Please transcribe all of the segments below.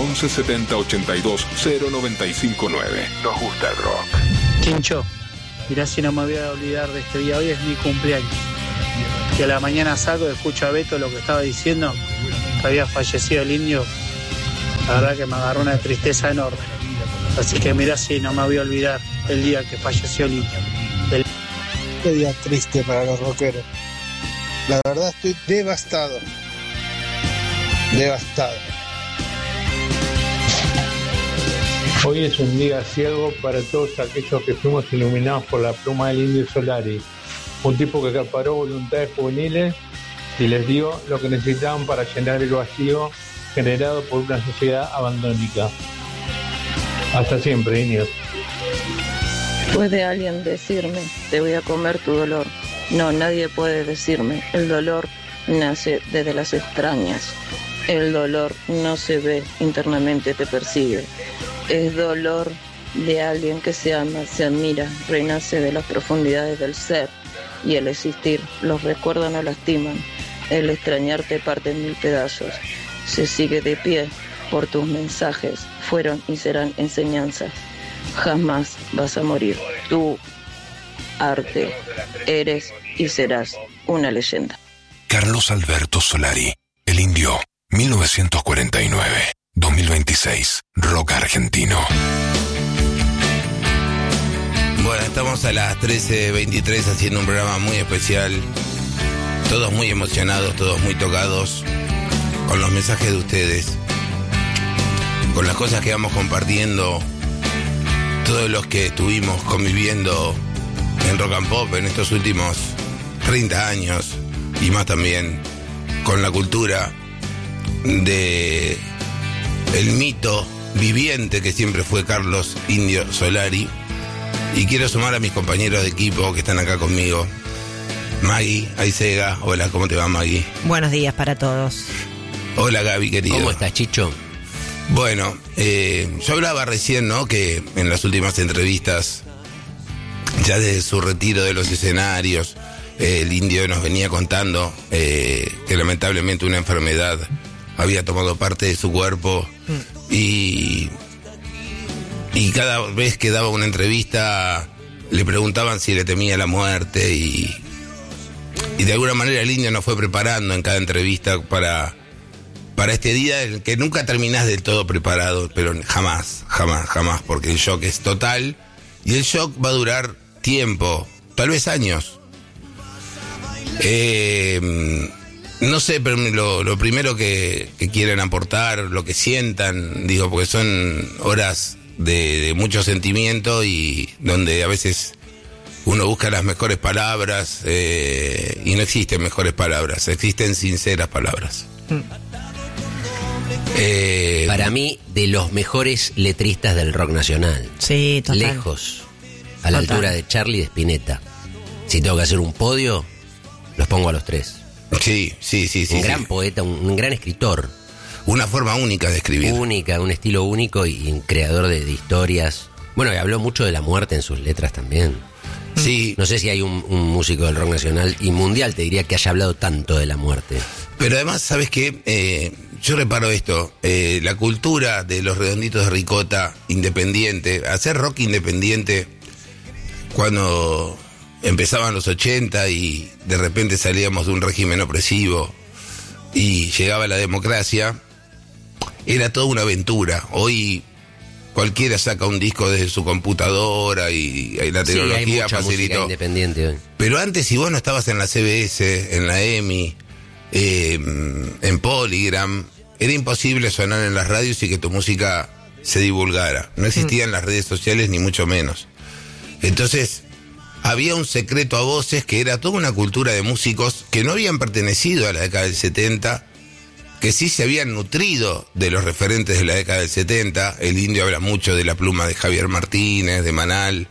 11 70 82 0959. Nos gusta el rock. Chincho, mirá si no me voy a olvidar de este día. Hoy es mi cumpleaños. Y a la mañana salgo y escucho a Beto lo que estaba diciendo, que había fallecido el indio. La verdad que me agarró una tristeza enorme. Así que mirá si no me voy a olvidar el día que falleció el indio. Qué día triste para los rockeros. La verdad estoy devastado. Devastado. Hoy es un día ciego para todos aquellos que fuimos iluminados por la pluma del Indio Solari, un tipo que acaparó voluntades juveniles y les dio lo que necesitaban para llenar el vacío generado por una sociedad abandónica. Hasta siempre, indios. ¿Puede alguien decirme, te voy a comer tu dolor? No, nadie puede decirme. El dolor nace desde las entrañas. El dolor no se ve, internamente te persigue. Es dolor de alguien que se ama, se admira, renace de las profundidades del ser y el existir. Los recuerdos no lastiman, el extrañarte parte en mil pedazos. Se sigue de pie por tus mensajes, fueron y serán enseñanzas. Jamás vas a morir. Tú, arte, eres y serás una leyenda. Carlos Alberto Solari, el indio, 1949-2026, rock argentino. Bueno, estamos a las 13:23 haciendo un programa muy especial. Todos muy emocionados, todos muy tocados con los mensajes de ustedes, con las cosas que vamos compartiendo, todos los que estuvimos conviviendo en Rock and Pop en estos últimos 30 años y más también con la cultura de el mito viviente que siempre fue Carlos Indio Solari. Y quiero sumar a mis compañeros de equipo que están acá conmigo. Maggie Aisega, hola, ¿cómo te va, Maggie? Buenos días para todos. Hola, Gaby, querido. ¿Cómo estás, Chicho? Bueno, yo hablaba recién, ¿no?, que en las últimas entrevistas, ya desde su retiro de los escenarios, el indio nos venía contando que lamentablemente una enfermedad había tomado parte de su cuerpo y cada vez que daba una entrevista le preguntaban si le temía la muerte y de alguna manera el indio nos fue preparando en cada entrevista para este día en el que nunca terminás del todo preparado, pero jamás, porque el shock es total y el shock va a durar tiempo, tal vez años. No sé, pero lo primero que quieren aportar, lo que sientan, digo, porque son horas de mucho sentimiento y donde a veces uno busca las mejores palabras y no existen mejores palabras, existen sinceras palabras. Para mí, de los mejores letristas del rock nacional. Sí, total. Lejos, a la altura de Charlie y de Spinetta. Si tengo que hacer un podio, los pongo a los tres. Sí. Un gran poeta, un gran escritor. Una forma única de escribir. Única, un estilo único y un creador de historias. Bueno, y habló mucho de la muerte en sus letras también. Sí. No sé si hay un músico del rock nacional y mundial, te diría, que haya hablado tanto de la muerte. Pero además, ¿sabes qué? Yo reparo esto. La cultura de los Redonditos de Ricota, independiente, hacer rock independiente cuando empezaban los 80 y de repente salíamos de un régimen opresivo y llegaba la democracia, era toda una aventura. Hoy cualquiera saca un disco desde su computadora y la tecnología facilitó. Independiente hoy. Pero antes, si vos no estabas en la CBS, en la EMI, en Polygram, era imposible sonar en las radios y que tu música se divulgara. No existían las redes sociales ni mucho menos. Entonces había un secreto a voces que era toda una cultura de músicos que no habían pertenecido a la década del 70, que sí se habían nutrido de los referentes de la década del 70. El indio habla mucho de la pluma de Javier Martínez, de Manal,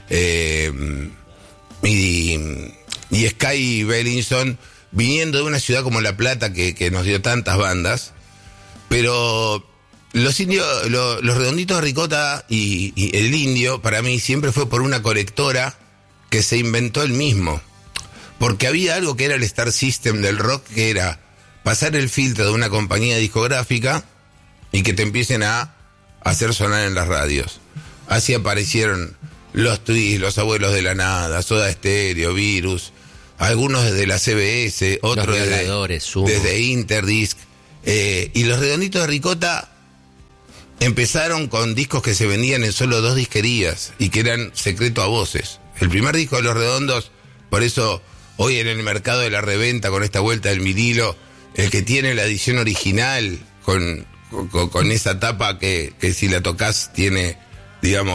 y Sky Bellinson, viniendo de una ciudad como La Plata que nos dio tantas bandas. Pero los Redonditos de Ricota y el indio, para mí, siempre fue por una colectora que se inventó él mismo. Porque había algo que era el Star System del rock, que era pasar el filtro de una compañía discográfica y que te empiecen a hacer sonar en las radios. Así aparecieron los Twists, los Abuelos de la Nada, Soda Stereo, Virus, algunos desde la CBS, otros desde Interdisc, y los Redonditos de Ricota empezaron con discos que se vendían en solo 2 disquerías y que eran secreto a voces. El primer disco de Los Redondos, por eso hoy en el mercado de la reventa, con esta vuelta del vinilo, el que tiene la edición original con esa tapa que si la tocas tiene, digamos,